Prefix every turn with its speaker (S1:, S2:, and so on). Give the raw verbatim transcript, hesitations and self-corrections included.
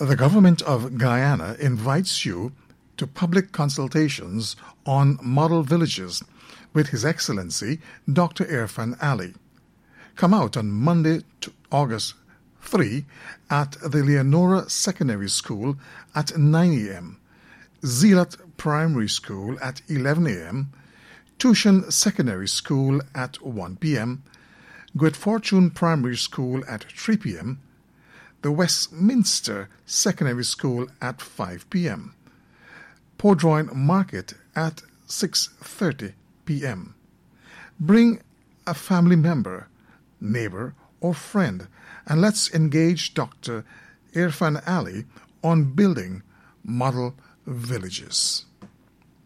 S1: The government of Guyana invites you to public consultations on model villages with His Excellency Doctor Irfan Ali. Come out on Monday, August third at the Leonora Secondary School at nine a.m., Zeelat Primary School at eleven a.m., Tushan Secondary School at one p.m., Good Fortune Primary School at three p.m., the Westminster Secondary School at five p.m., Pordroin Market at six thirty p.m. Bring a family member, neighbor, or friend, and let's engage Doctor Irfan Ali on building model villages.